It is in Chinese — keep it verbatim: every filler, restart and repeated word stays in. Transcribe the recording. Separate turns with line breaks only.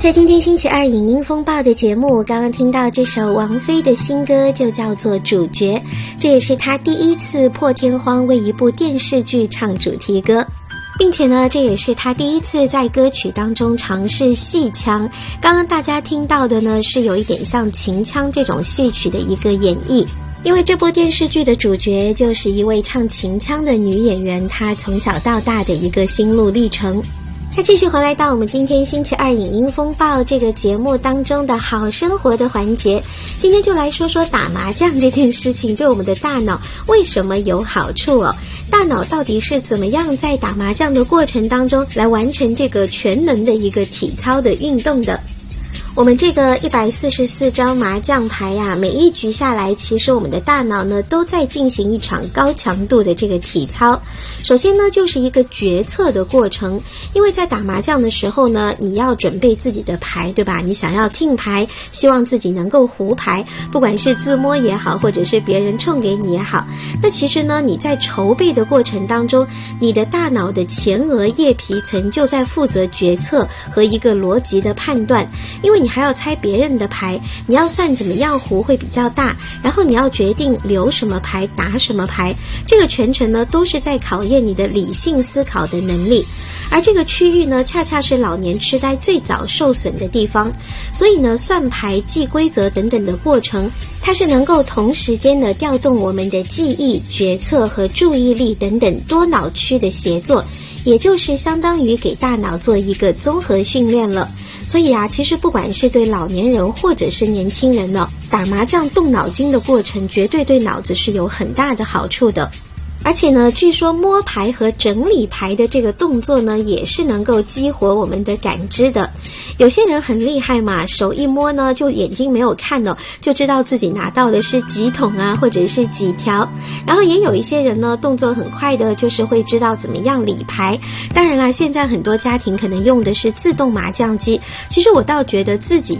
在今天星期二影音风暴的节目，刚刚听到这首王菲的新歌，就叫做主角，这也是她第一次破天荒为一部电视剧唱主题歌，并且呢，这也是她第一次在歌曲当中尝试戏腔。刚刚大家听到的呢，是有一点像秦腔这种戏曲的一个演绎，因为这部电视剧的主角就是一位唱秦腔的女演员，她从小到大的一个心路历程。那继续回来到我们今天星期二影音风暴这个节目当中的好生活的环节，今天就来说说打麻将这件事情对我们的大脑为什么有好处哦？大脑到底是怎么样在打麻将的过程当中来完成这个全能的一个体操的运动的？我们这个一百四十四张麻将牌呀、啊，每一局下来，其实我们的大脑呢都在进行一场高强度的这个体操。首先呢，就是一个决策的过程，因为在打麻将的时候呢，你要准备自己的牌，对吧？你想要听牌，希望自己能够胡牌，不管是自摸也好，或者是别人冲给你也好。那其实呢，你在筹备的过程当中，你的大脑的前额叶皮层就在负责决策和一个逻辑的判断，因为你还要猜别人的牌，你要算怎么样胡会比较大，然后你要决定留什么牌打什么牌，这个全程呢都是在考验你的理性思考的能力。而这个区域呢恰恰是老年痴呆最早受损的地方，所以呢算牌记规则等等的过程，它是能够同时间的调动我们的记忆、决策和注意力等等多脑区的协作，也就是相当于给大脑做一个综合训练了。所以啊，其实不管是对老年人或者是年轻人呢，打麻将动脑筋的过程绝对对脑子是有很大的好处的。而且呢，据说摸牌和整理牌的这个动作呢，也是能够激活我们的感知的。有些人很厉害嘛，手一摸呢，就眼睛没有看哦，就知道自己拿到的是几筒啊，或者是几条。然后也有一些人呢，动作很快的，就是会知道怎么样理牌。当然啦，现在很多家庭可能用的是自动麻将机，其实我倒觉得自己